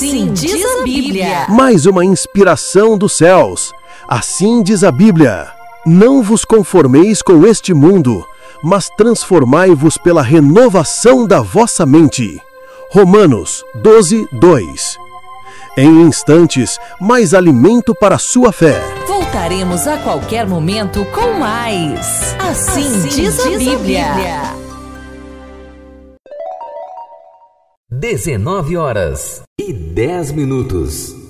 Assim diz a Bíblia. Mais uma inspiração dos céus. Assim diz a Bíblia: não vos conformeis com este mundo, mas transformai-vos pela renovação da vossa mente. Romanos 12, 2. Em instantes, mais alimento para a sua fé. Voltaremos a qualquer momento com mais. Assim diz a Bíblia. 19h10.